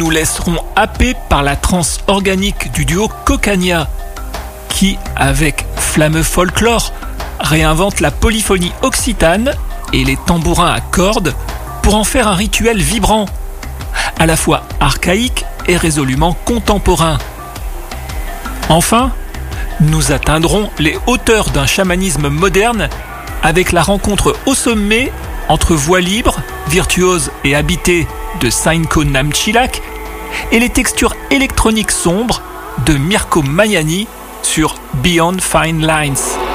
nous laisserons happer par la trance organique du duo Cocania, qui, avec Flammeux Folklore, réinvente la polyphonie occitane et les tambourins à cordes pour en faire un rituel vibrant, à la fois archaïque et résolument contemporain. Enfin, nous atteindrons les hauteurs d'un chamanisme moderne avec la rencontre au sommet entre voix libre, virtuose et habitée de Sainko Namchilak et les textures électroniques sombres de Mirko Maiani sur Beyond Fine Lines.